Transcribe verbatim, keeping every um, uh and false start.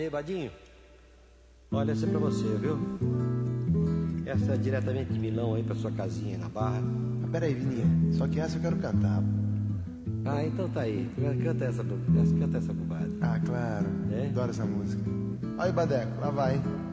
Ei, Badinho, olha, essa é pra você, viu? Essa é diretamente de Milão aí pra sua casinha aí na Barra. Ah, peraí, Vininha, só que essa eu quero cantar. Ah, então tá aí. Canta essa, canta essa bobagem. Ah, claro. É? Adoro essa música. Olha o Badeco, lá vai.